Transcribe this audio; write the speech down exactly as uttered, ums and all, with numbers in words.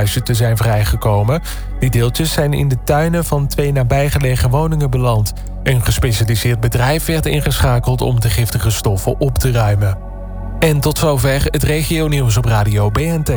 buizen te zijn vrijgekomen. Die deeltjes zijn in de tuinen van twee nabijgelegen woningen beland. Een gespecialiseerd bedrijf werd ingeschakeld om de giftige stoffen op te ruimen. En tot zover het regionieuws op Radio B N T.